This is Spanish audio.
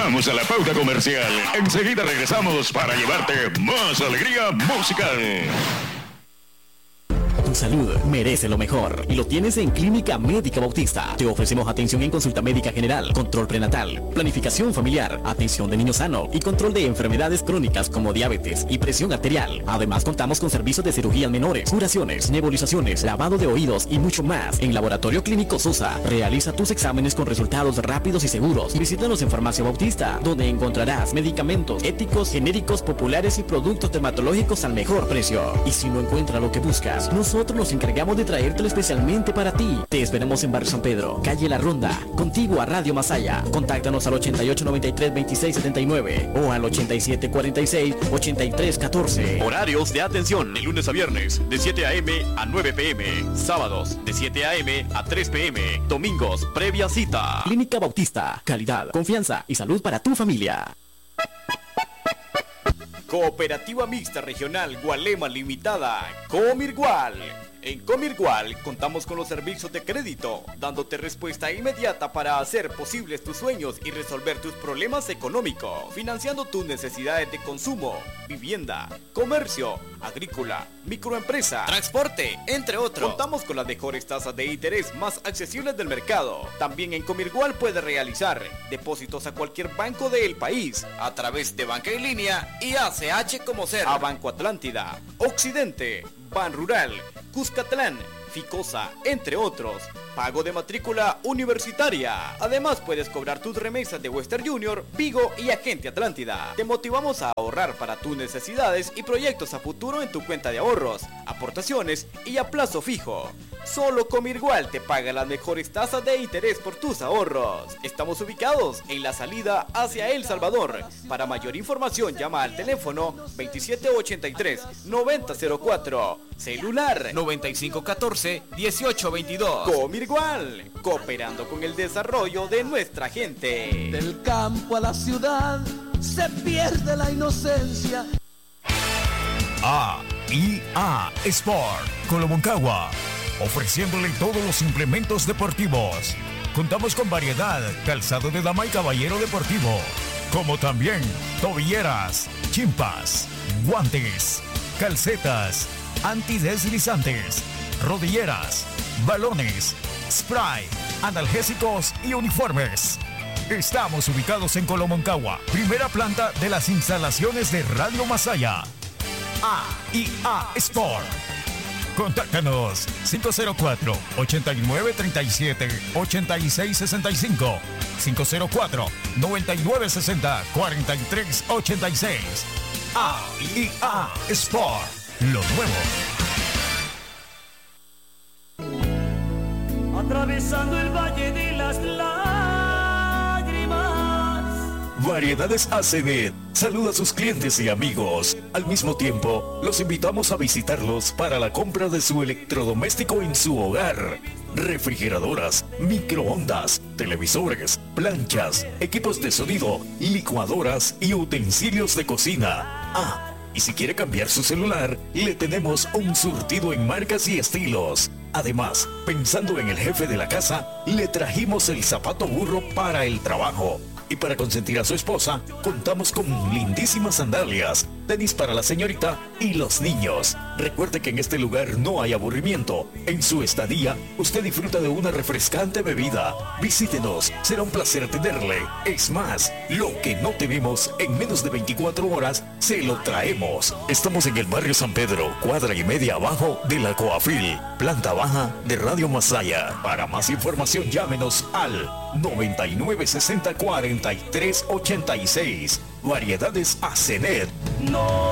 Vamos a la pauta comercial. Enseguida regresamos para llevarte más alegría musical. Tu salud merece lo mejor y lo tienes en Clínica Médica Bautista. Te ofrecemos atención en consulta médica general, control prenatal, planificación familiar, atención de niño sano y control de enfermedades crónicas como diabetes y presión arterial. Además, contamos con servicios de cirugías menores, curaciones, nebulizaciones, lavado de oídos y mucho más. En Laboratorio Clínico Sosa, realiza tus exámenes con resultados rápidos y seguros. Visítanos en Farmacia Bautista, donde encontrarás medicamentos éticos, genéricos, populares y productos dermatológicos al mejor precio. Y si no encuentras lo que buscas, nosotros nos encargamos de traértelo especialmente para ti. Te esperamos en Barrio San Pedro, calle La Ronda, contiguo a Radio Masaya. Contáctanos al 8893-2679 o al 8746-8314. Horarios de atención de lunes a viernes de 7 a.m. a 9 p.m. Sábados de 7 a.m. a 3 p.m. Domingos previa cita. Clínica Bautista, calidad, confianza y salud para tu familia. Cooperativa Mixta Regional Gualema Limitada, Comirgual. En Comirgual contamos con los servicios de crédito, dándote respuesta inmediata para hacer posibles tus sueños y resolver tus problemas económicos, financiando tus necesidades de consumo, vivienda, comercio, agrícola, microempresa, transporte, entre otros. Contamos con las mejores tasas de interés más accesibles del mercado. También en Comirgual puedes realizar depósitos a cualquier banco del país a través de banca en línea y ACH como ser a Banco Atlántida, Occidente, Ban Rural, Cuscatlán, Ficosa, entre otros. Pago de matrícula universitaria. Además puedes cobrar tus remesas de Western Junior, Vigo y Agente Atlántida. Te motivamos a ahorrar para tus necesidades y proyectos a futuro en tu cuenta de ahorros, aportaciones y a plazo fijo. Solo Comirgual te paga las mejores tasas de interés por tus ahorros. Estamos ubicados en la salida hacia El Salvador. Para mayor información llama al teléfono 2783-9004. Celular 9514-1822. Comirgual, cooperando con el desarrollo de nuestra gente. Del campo a la ciudad se pierde la inocencia. AIA Sport, Colomoncagua, ofreciéndole todos los implementos deportivos. Contamos con variedad, calzado de dama y caballero deportivo, como también tobilleras, chimpas, guantes, calcetas, antideslizantes, rodilleras, balones, spray, analgésicos y uniformes. Estamos ubicados en Colomoncagua, primera planta de las instalaciones de Radio Masaya. AIA Sport. Contáctanos 504-8937-8665, 504-9960-4386. AIA Sport, lo nuevo. Atravesando el valle de las lágrimas. Variedades ACD saluda a sus clientes y amigos. Al mismo tiempo, los invitamos a visitarlos para la compra de su electrodoméstico en su hogar. Refrigeradoras, microondas, televisores, planchas, equipos de sonido, licuadoras y utensilios de cocina. Y si quiere cambiar su celular, le tenemos un surtido en marcas y estilos. Además, pensando en el jefe de la casa, le trajimos el zapato burro para el trabajo. Y para consentir a su esposa, contamos con lindísimas sandalias, tenis para la señorita y los niños. Recuerde que en este lugar no hay aburrimiento. En su estadía, usted disfruta de una refrescante bebida. Visítenos, será un placer atenderle. Es más, lo que no tenemos en menos de 24 horas, se lo traemos. Estamos en el barrio San Pedro, cuadra y media abajo de la Coafil, planta baja de Radio Masaya. Para más información, llámenos al 9960-4386. Variedades ACENET. No.